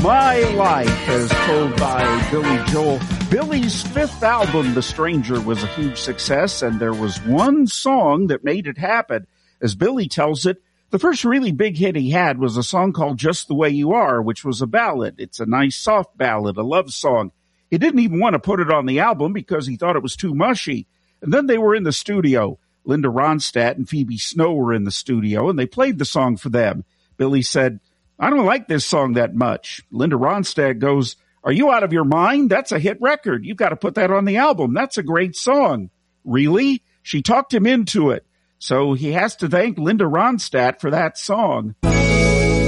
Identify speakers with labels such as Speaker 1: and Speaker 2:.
Speaker 1: My Life, as told by Billy Joel. Billy's fifth album, The Stranger, was a huge success, and there was one song that made it happen. As Billy tells it, the first really big hit he had was a song called Just the Way You Are, which was a ballad. It's a nice, soft ballad, a love song. He didn't even want to put it on the album because he thought it was too mushy. And then they were in the studio. Linda Ronstadt and Phoebe Snow were in the studio, and they played the song for them. Billy said, I don't like this song that much. Linda Ronstadt goes, are you out of your mind? That's a hit record. You've got to put that on the album. That's a great song. Really? She talked him into it. So he has to thank Linda Ronstadt for that song.